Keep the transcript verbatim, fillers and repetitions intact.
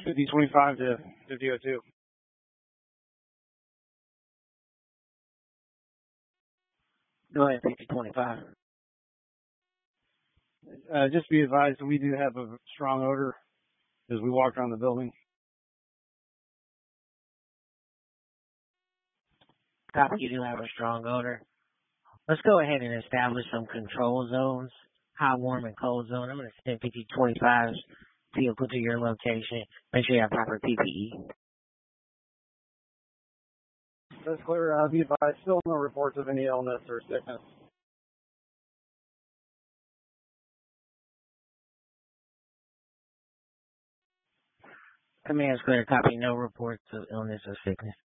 fifty twenty-five to fifty oh two. Go ahead, fifty twenty-five. Uh, just be advised, we do have a strong odor as we walk around the building. Copy, you do have a strong odor. Let's go ahead and establish some control zones, hot, warm, and cold zone. I'm going to send fifty twenty-five's vehicle to your location. Make sure you have proper P P E. That's clear. Uh, be advised, still no reports of any illness or sickness. Command's clear. Copy, no reports of illness or sickness.